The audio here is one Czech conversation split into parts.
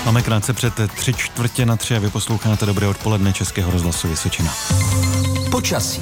Máme krátce před 3:45 a vy posloucháte Dobré odpoledne Českého rozhlasu Vysočina. Počasí.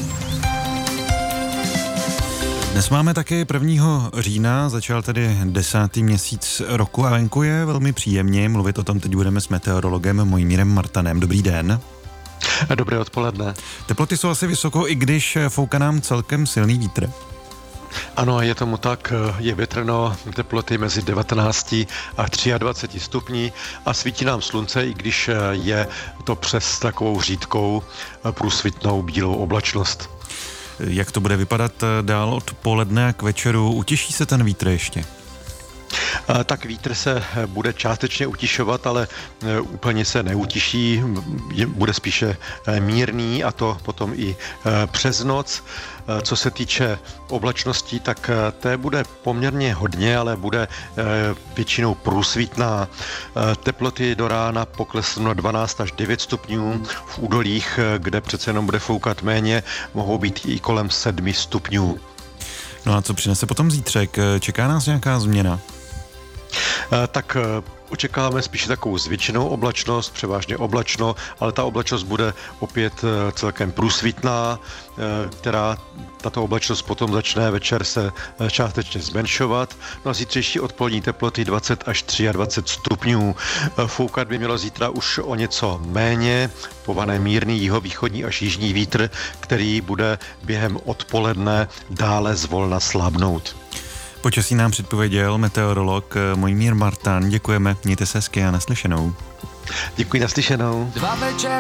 Dnes máme taky 1. října, začal tedy 10. měsíc roku a venku je velmi příjemně. Mluvit o tom teď budeme s meteorologem Mojmírem Martanem. Dobrý den. Dobré odpoledne. Teploty jsou asi vysoko, i když fouká nám celkem silný vítr. Ano, je tomu tak, je větrno, teploty mezi 19 a 23 stupní a svítí nám slunce, i když je to přes takovou řídkou průsvitnou bílou oblačnost. Jak to bude vypadat dál odpoledne a k večeru? Utiší se ten vítr ještě? Tak vítr se bude částečně utišovat, ale úplně se neutiší, bude spíše mírný a to potom i přes noc. Co se týče oblačností, tak té bude poměrně hodně, ale bude většinou průsvitná. Teploty do rána poklesnou na 12 až 9 stupňů. V údolích, kde přece jenom bude foukat méně, mohou být i kolem 7 stupňů. No a co přinese potom zítřek? Čeká nás nějaká změna? Tak očekáváme spíše takovou zvětšenou oblačnost, převážně oblačno, ale ta oblačnost bude opět celkem průsvitná, tato oblačnost potom začne večer se částečně zmenšovat. No a zítřejší odpolední teploty 20 až 23 stupňů. Foukat by mělo zítra už o něco méně, povane mírný jihovýchodní až jižní vítr, který bude během odpoledne dále zvolna slábnout. Počasí nám předpověděl meteorolog Mojmír Martan. Děkujeme, mějte se hezky a naslyšenou. Děkuji, naslyšenou.